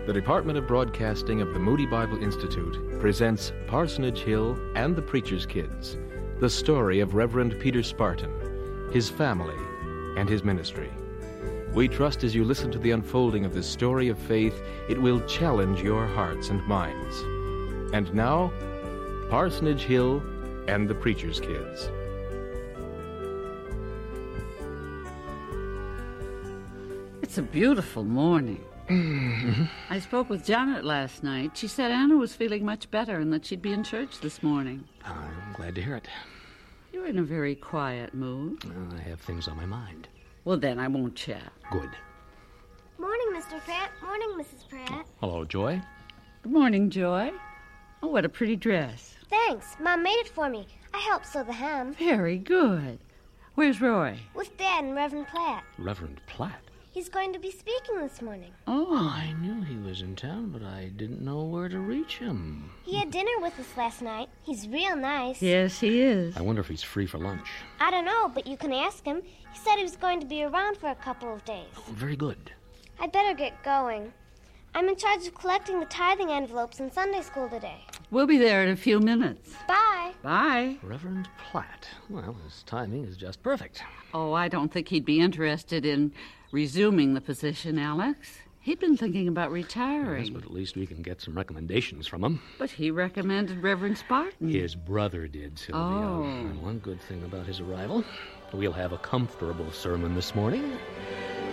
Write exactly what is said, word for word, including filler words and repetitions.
The Department of Broadcasting of the Moody Bible Institute presents Parsonage Hill and the Preacher's Kids, the story of Reverend Peter Spartan, his family, and his ministry. We trust as you listen to the unfolding of this story of faith, it will challenge your hearts and minds. And now, Parsonage Hill and the Preacher's Kids. It's a beautiful morning. Mm-hmm. I spoke with Janet last night. She said Anna was feeling much better and that she'd be in church this morning. I'm glad to hear it. You're in a very quiet mood. Uh, I have things on my mind. Well, then I won't chat. Good. Morning, Mister Pratt. Morning, Missus Pratt. Hello, Joy. Good morning, Joy. Oh, what a pretty dress. Thanks. Mom made it for me. I helped sew the hem. Very good. Where's Roy? With Dad and Reverend Platt. Reverend Platt? He's going to be speaking this morning. Oh. I knew he was in town, but I didn't know where to reach him. He had dinner with us last night. He's real nice. Yes, he is. I wonder if he's free for lunch. I don't know, but you can ask him. He said he was going to be around for a couple of days. Oh, very good. I better get going. I'm in charge of collecting the tithing envelopes in Sunday school today. We'll be there in a few minutes. Bye. Bye. Reverend Platt. Well, his timing is just perfect. Oh, I don't think he'd be interested in resuming the position, Alex. He'd been thinking about retiring. Yes, but at least we can get some recommendations from him. But he recommended Reverend Spartan. His brother did, Sylvia. Oh. And one good thing about his arrival, we'll have a comfortable sermon this morning